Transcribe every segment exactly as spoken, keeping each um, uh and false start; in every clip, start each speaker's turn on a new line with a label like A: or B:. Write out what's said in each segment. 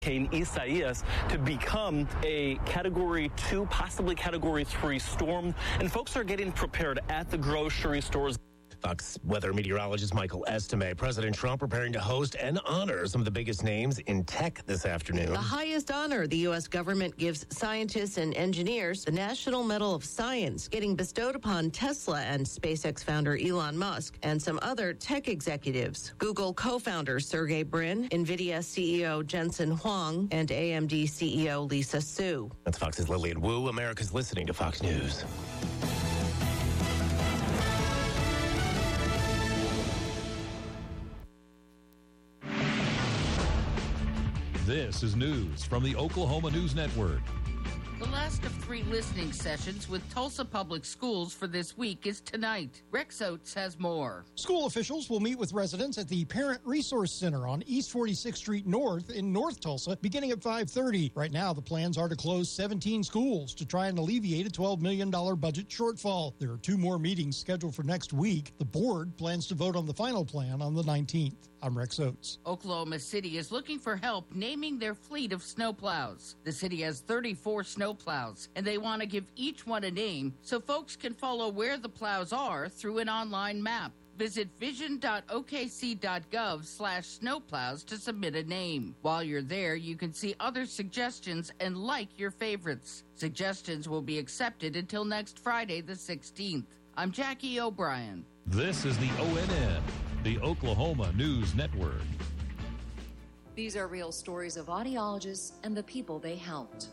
A: Hurricane Isaias to become a category two, possibly category three storm. And folks are getting prepared at the grocery stores.
B: Fox weather meteorologist Michael Estime. President Trump preparing to host and honor some of the biggest names in tech this afternoon.
C: The highest honor the U S government gives scientists and engineers, the National Medal of Science, getting bestowed upon Tesla and SpaceX founder Elon Musk and some other tech executives. Google co-founder Sergey Brin, NVIDIA C E O Jensen Huang, and A M D C E O Lisa Su.
B: That's Fox's Lillian Wu. America's listening to Fox News.
D: This is news from the Oklahoma News Network.
E: The last of three listening sessions with Tulsa Public Schools for this week is tonight. Rex Oates has more.
F: School officials will meet with residents at the Parent Resource Center on East forty-sixth Street North in North Tulsa beginning at five thirty. Right now, the plans are to close seventeen schools to try and alleviate a twelve million dollars budget shortfall. There are two more meetings scheduled for next week. The board plans to vote on the final plan on the nineteenth. I'm Rex Oates.
E: Oklahoma City is looking for help naming their fleet of snowplows. The city has thirty-four snowplows, and they want to give each one a name so folks can follow where the plows are through an online map. Visit vision.okc.gov slash snowplows to submit a name. While you're there, you can see other suggestions and like your favorites. Suggestions will be accepted until next Friday, the sixteenth. I'm Jackie O'Brien.
D: This is the O N N, the Oklahoma News Network.
G: These are real stories of audiologists and the people they helped.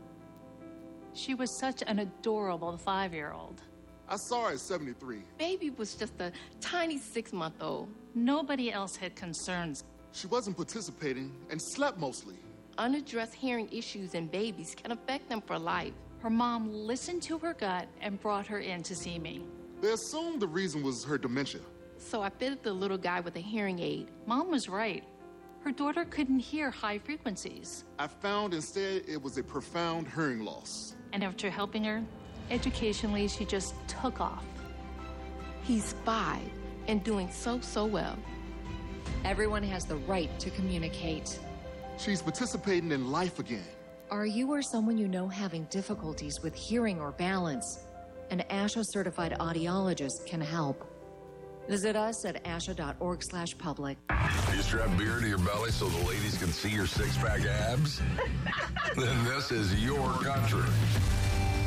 H: She was such an adorable five-year-old.
I: I saw her at seventy-three.
J: Baby was just a tiny six-month-old.
H: Nobody else had concerns.
I: She wasn't participating and slept mostly.
J: Unaddressed hearing issues in babies can affect them for life.
H: Her mom listened to her gut and brought her in to see me.
I: They assumed the reason was her dementia.
J: So I fitted the little guy with a hearing aid.
H: Mom was right. Her daughter couldn't hear high frequencies.
I: I found instead it was a profound hearing loss.
H: And after helping her, educationally, she just took off.
J: He's five and doing so, so well.
G: Everyone has the right to communicate.
I: She's participating in life again.
G: Are you or someone you know having difficulties with hearing or balance? An ASHA-certified audiologist can help. Visit us at asha.org slash public.
K: You strap beer to your belly so the ladies can see your six-pack abs? Then this is your country.